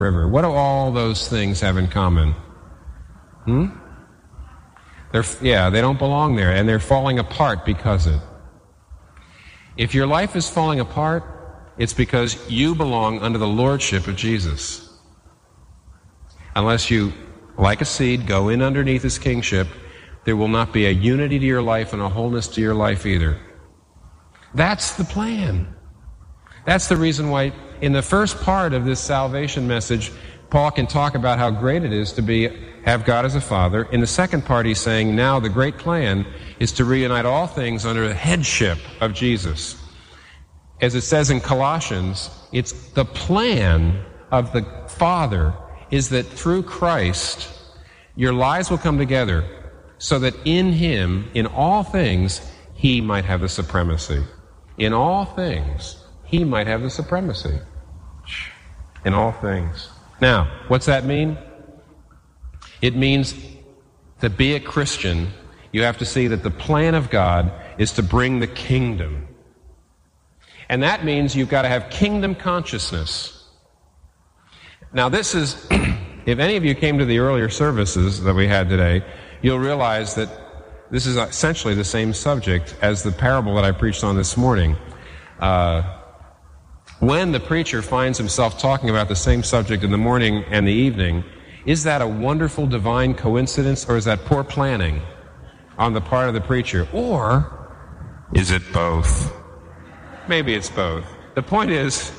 river. What do all those things have in common? They don't belong there, and they're falling apart because of it. If your life is falling apart, it's because you belong under the lordship of Jesus. Unless you, like a seed, go in underneath his kingship, there will not be a unity to your life and a wholeness to your life either. That's the plan. That's the reason why in the first part of this salvation message, Paul can talk about how great it is to have God as a father. In the second part, he's saying now the great plan is to reunite all things under the headship of Jesus. As it says in Colossians, it's the plan of the Father is that through Christ, your lives will come together so that in him, in all things, he might have the supremacy. In all things, he might have the supremacy. In all things. Now, what's that mean? It means to be a Christian, you have to see that the plan of God is to bring the kingdom. And that means you've got to have kingdom consciousness. Now this is, if any of you came to the earlier services that we had today, you'll realize that this is essentially the same subject as the parable that I preached on this morning. When the preacher finds himself talking about the same subject in the morning and the evening, is that a wonderful divine coincidence, or is that poor planning on the part of the preacher? Or is it both? Maybe it's both. The point is,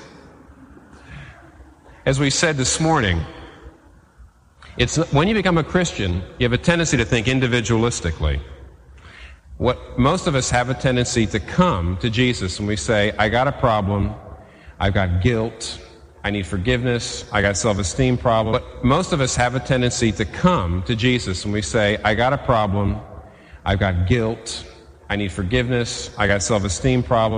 as we said this morning, when you become a Christian, you have a tendency to think individualistically. What most of us have a tendency to come to Jesus and we say, I got a problem, I've got guilt, I need forgiveness, I got self-esteem problem. But most of us have a tendency to come to Jesus and we say, I got a problem, I've got guilt, I need forgiveness, I got self-esteem problem.